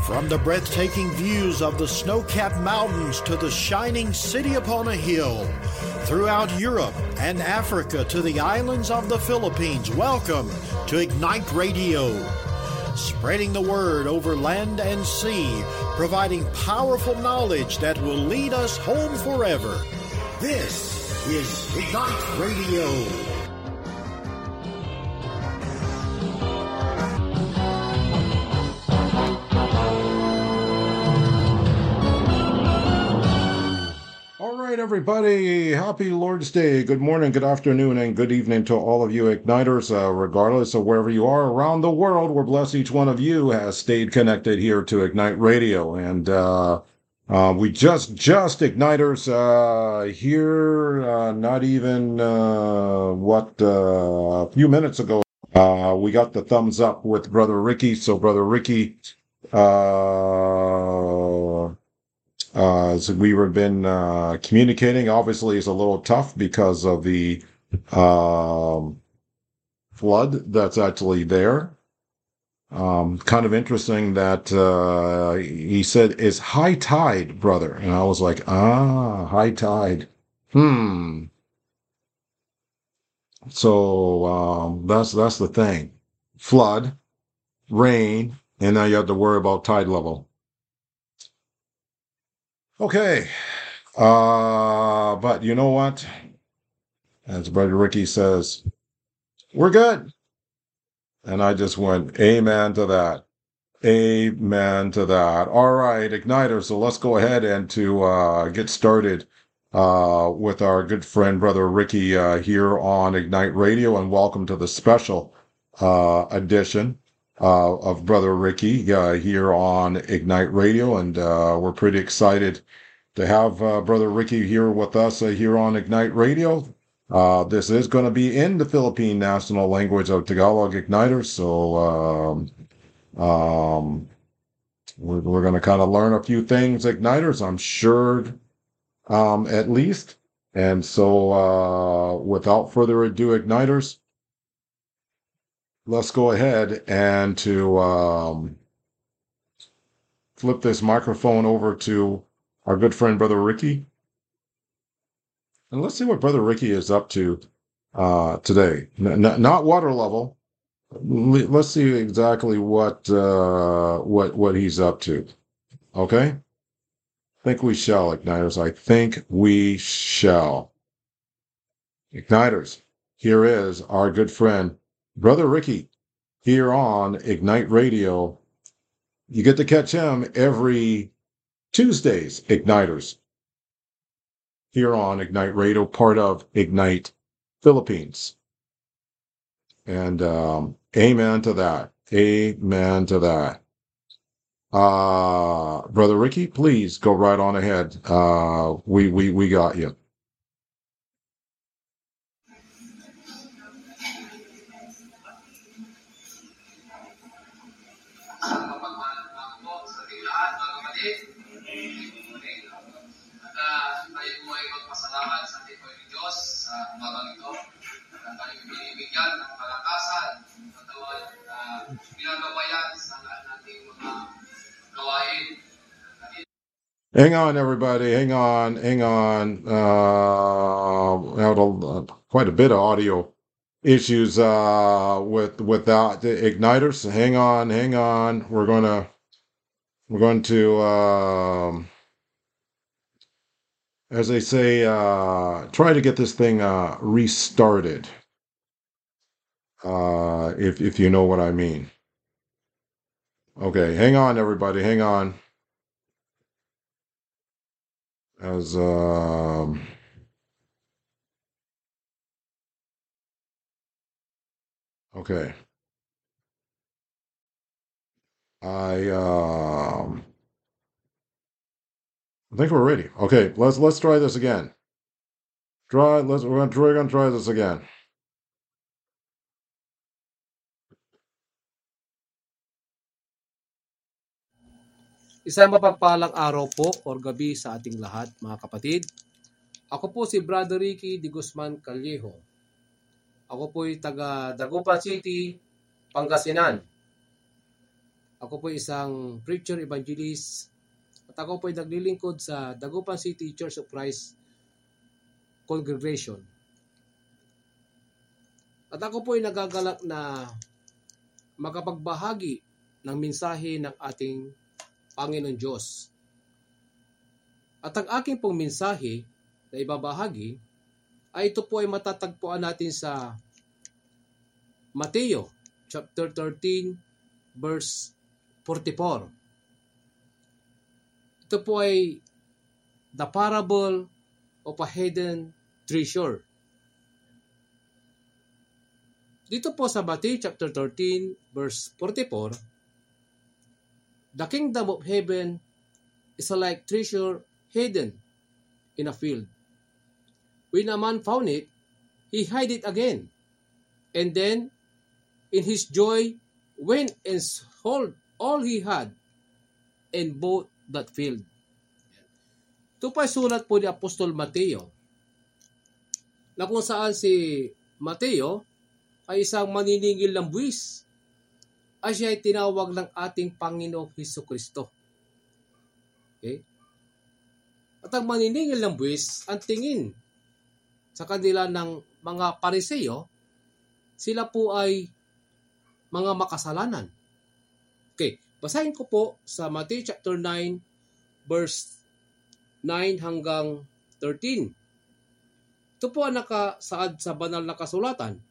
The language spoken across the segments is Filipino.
From the breathtaking views of the snow-capped mountains to the shining city upon a hill, throughout Europe and Africa to the islands of the Philippines, welcome to Ignite Radio. Spreading the word over land and sea, providing powerful knowledge that will lead us home forever. This is Ignite Radio. Everybody, happy Lord's Day. Good morning, good afternoon, and good evening to all of you Igniters, regardless of wherever you are around the world. We're blessed each one of you has stayed connected here to Ignite Radio. And we just Igniters here, not even, a few minutes ago, we got the thumbs up with Brother Ricky. So Brother Ricky, so we were been communicating. Obviously, it's a little tough because of the flood that's actually there. Kind of interesting that he said it's high tide, brother, and I was like, high tide. So that's the thing: flood, rain, and now you have to worry about tide level. Okay, but you know what? As Brother Ricky says, we're good. And I just went, amen to that. Amen to that. All right, Igniter, so let's go ahead and to get started with our good friend, Brother Ricky, here on Ignite Radio, and welcome to the special edition of Brother Ricky here on Ignite Radio, and we're pretty excited to have Brother Ricky here with us here on Ignite Radio. This is going to be in the Philippine national language of Tagalog Igniter, so we're going to kind of learn a few things, Igniters, I'm sure, at least. And so without further ado, Igniters, let's go ahead and to flip this microphone over to our good friend, Brother Ricky. And let's see what Brother Ricky is up to today. Not water level. Let's see exactly what he's up to. Okay? I think we shall, Igniters. I think we shall. Igniters, here is our good friend, Brother Ricky, here on Ignite Radio. You get to catch him every Tuesdays, Igniters, here on Ignite Radio, part of Ignite Philippines. And amen to that. Amen to that. Brother Ricky, please go right on ahead. We got you. Tayo po ay magpasalamat sa ating Panginoon Diyos sa umagang ito na tayo binibigyan ng kalakasan, katawan, pinagawayan sa lahat nating mga gawain. Hang on, everybody. Hang on. We had quite a bit of audio issues with that Igniters. Hang on. We're going to as they say, try to get this thing restarted. If you know what I mean. Okay, hang on, everybody. Hang on. As okay. I think we're ready. Okay, let's try this again. We're gonna try this again. Isang mapagpalang araw po o gabi sa ating lahat, mga kapatid. Ako po si Brother Ricky de Guzman Callejo. Ako po ay taga Dagupan City, Pangasinan. Ako po isang preacher evangelist at ako po ay naglilingkod sa Dagupan City Church of Christ Congregation. At ako po ay nagagalak na makapagbahagi ng mensahe ng ating Panginoon Diyos. At ang aking pong mensahe na ibabahagi ay ito po ay matatagpuan natin sa Mateo chapter 13 verse 44. Ito po ay the parable of a hidden treasure. Dito po sa Matthew chapter 13 verse 44, the kingdom of heaven is like treasure hidden in a field. When a man found it, he hid it again, and then in his joy went and sold all he had and bought that field. Ito pa sulat po ni Apostol Mateo, na kung saan si Mateo ay isang maniningil ng buwis, ay siya ay tinawag ng ating Panginoong Hesukristo. Okay? At ang maniningil ng buwis, ang tingin sa kanila ng mga Pariseo, sila po ay mga makasalanan. Okay, basahin ko po sa Matthew chapter 9, verse 9 hanggang 13. Ito po ang nakasaad sa banal na kasulatan.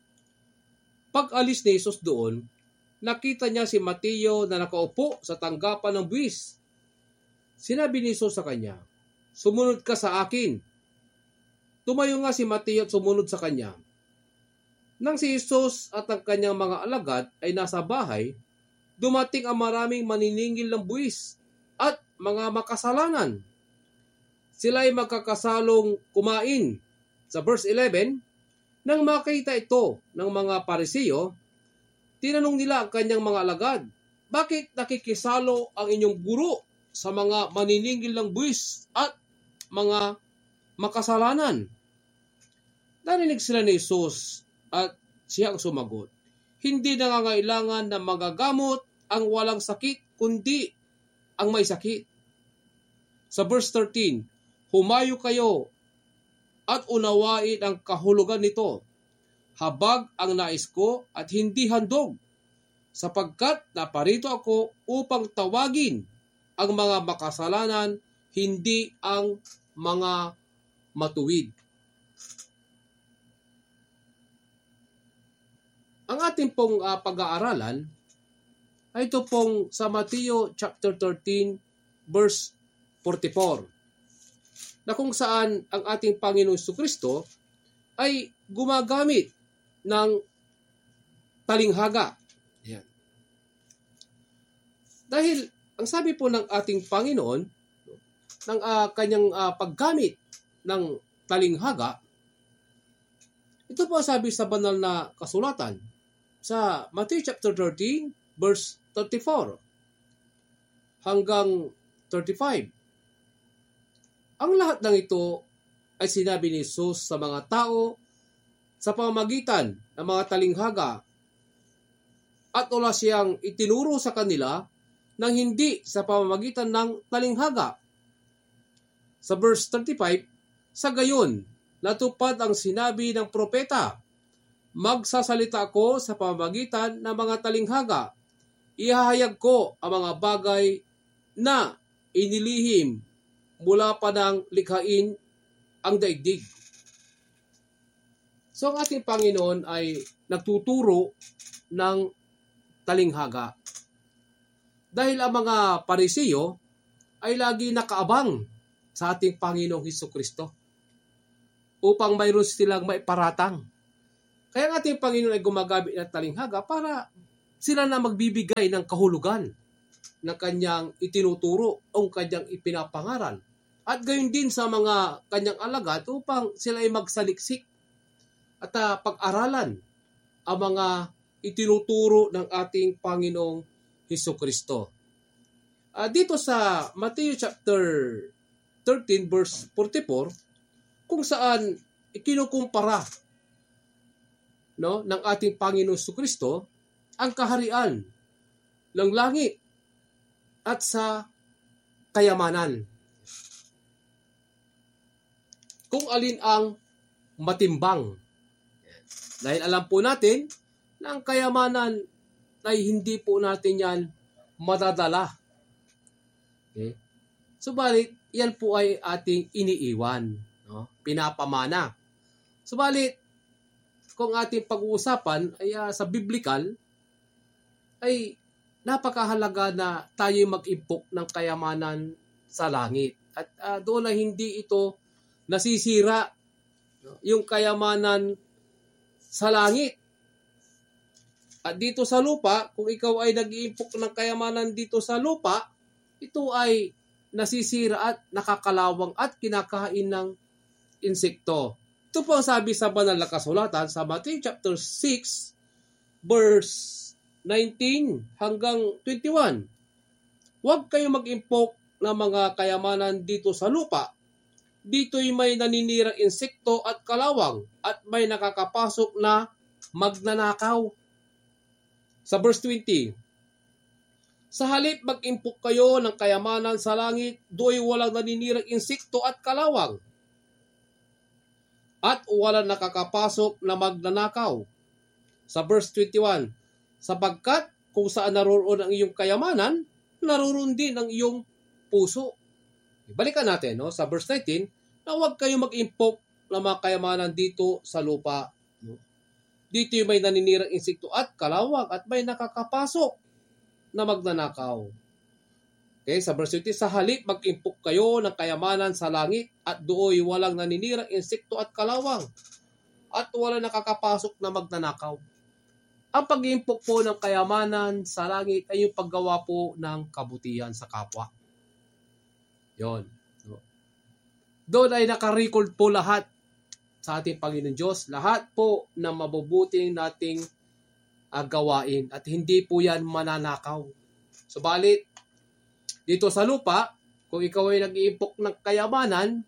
Pag alis ni Jesus doon, nakita niya si Mateo na nakaupo sa tanggapan ng buwis. Sinabi ni Jesus sa kanya, "Sumunod ka sa akin." Tumayo nga si Mateo at sumunod sa kanya. Nang si Jesus at ang kanyang mga alagad ay nasa bahay, dumating ang maraming maniningil ng buwis at mga makasalanan. Sila ay magkakasalong kumain. Sa verse 11, nang makita ito ng mga Pariseo, tinanong nila ang kanyang mga alagad, "Bakit nakikisalo ang inyong guro sa mga maniningil ng buwis at mga makasalanan?" Narinig sila ni Jesus at siya ang sumagot, "Hindi nangangailangan na magagamot ang walang sakit, kundi ang may sakit." Sa verse 13, "Humayo kayo at unawain ang kahulugan nito. Habag ang nais ko at hindi handog, sapagkat naparito ako upang tawagin ang mga makasalanan, hindi ang mga matuwid." Ang ating pong pag-aaralan ay ito pong sa Mateo chapter 13 verse 44. Na kung saan ang ating Panginoong Jesucristo ay gumagamit ng talinghaga. Yan. Dahil ang sabi po ng ating Panginoon, ng kanyang paggamit ng talinghaga, ito po sabi sa banal na kasulatan sa Matthew chapter 13 verse 34 hanggang 35. Ang lahat ng ito ay sinabi ni Jesus sa mga tao sa pamamagitan ng mga talinghaga at wala siyang itinuro sa kanila nang hindi sa pamamagitan ng talinghaga. Sa verse 35, sa gayon, natupad ang sinabi ng propeta, "Magsasalita ako sa pamamagitan ng mga talinghaga. Ihahayag ko ang mga bagay na inilihim mula pa ng likhain ang daigdig." So ang ating Panginoon ay nagtuturo ng talinghaga. Dahil ang mga Pariseo ay lagi nakaabang sa ating Panginoong Hesukristo upang mayroon silang maiparatang. Kaya ang ating Panginoon ay gumagamit ng talinghaga para sila na magbibigay ng kahulugan na kanyang itinuturo o kanyang ipinapangaral. At gayon din sa mga kanyang alagad upang sila ay magsaliksik at pag-aralan ang mga itinuturo ng ating Panginoong Hesukristo. Dito sa Matthew chapter 13 verse 44, kung saan ikinukumpara ng ating Panginoong Hesukristo ang kaharian ng langit at sa kayamanan. Kung alin ang matimbang. Dahil alam po natin na ang kayamanan ay hindi po natin yan madadala. Okay? Subalit, yan po ay ating iniiwan. No? Pinapamana. Subalit, kung ating pag-uusapan ay sa biblical, ay napakahalaga na tayo mag-impok ng kayamanan sa langit. At doon ay hindi ito nasisira. Yung kayamanan sa langit. At dito sa lupa, kung ikaw ay nag-iimpok ng kayamanan dito sa lupa, ito ay nasisira at nakakalawang at kinakain ng insekto. Ito po ang sabi sa banal na kasulatan sa Matthew chapter 6 verse 19 hanggang 21. Huwag kayo mag-impok ng mga kayamanan dito sa lupa. Dito'y may naninirang insekto at kalawang at may nakakapasok na magnanakaw. Sa verse 20, sa halip mag-impok kayo ng kayamanan sa langit, do'y walang naninirang insekto at kalawang at walang nakakapasok na magnanakaw. Sa verse 21, sapagkat kung saan naroon ang iyong kayamanan, naroon din ang iyong puso. Balikan natin sa verse 19, na huwag kayo mag-impok ng mga kayamanan dito sa lupa. Dito yung may naninirang insekto at kalawang at may nakakapasok na magnanakaw. Okay, sa verse 20, sa halip mag-impok kayo ng kayamanan sa langit at dooy walang naninirang insekto at kalawang at walang nakakapasok na magnanakaw. Ang pag-impok po ng kayamanan sa langit ay yung paggawa po ng kabutihan sa kapwa. Yon. Doon ay nakarecord po lahat sa ating Panginoon Diyos, lahat po ng mabubuting nating gawain at hindi po yan mananakaw. Subalit, dito sa lupa, kung ikaw ay nag-iimpok ng kayamanan,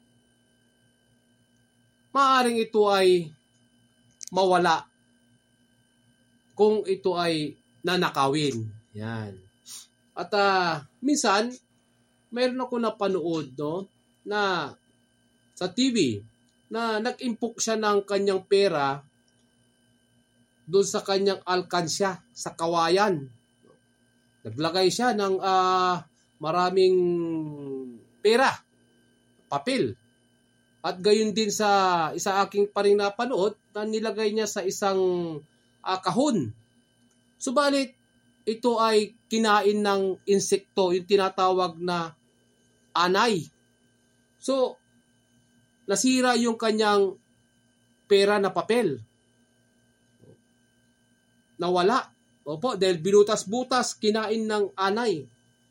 maaaring ito ay mawala kung ito ay nanakawin. Yan. At minsan, mayroon ako napanood na sa TV na nag-impok siya ng kanyang pera doon sa kanyang alkansya sa kawayan. Naglagay siya ng maraming pera, papel. At gayon din sa isa aking paring napanood na nilagay niya sa isang kahon. Subalit, ito ay kinain ng insekto, yung tinatawag na anay. So, nasira yung kanyang pera na papel. Nawala. Opo, dahil binutas-butas, kinain ng anay.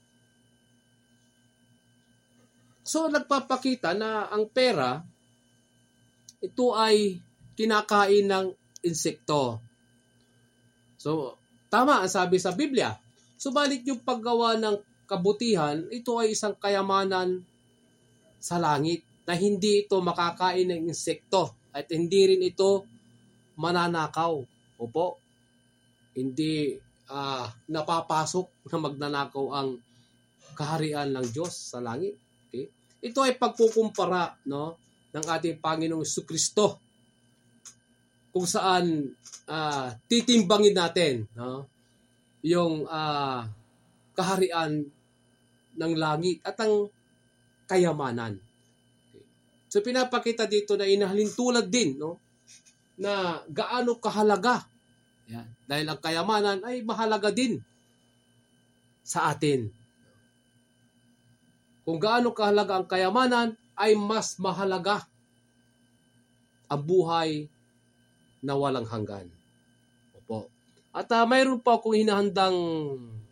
So, nagpapakita na ang pera, ito ay kinakain ng insekto. So, tama ang sabi sa Biblia. Subalit yung paggawa ng kabutihan, ito ay isang kayamanan sa langit na hindi ito makakain ng insekto at hindi rin ito mananakaw. Opo, hindi napapasok na magnanakaw ang kaharian ng Diyos sa langit. Okay? Ito ay pagkukumpara ng ating Panginoong Jesucristo kung saan titimbangin natin yung kaharian ng langit at ang kayamanan. So pinapakita dito na inahalintulad din na gaano kahalaga. Yan. Dahil ang kayamanan ay mahalaga din sa atin. Kung gaano kahalaga ang kayamanan ay mas mahalaga ang buhay na walang hanggan. Opo. At mayroon pa akong hinahandang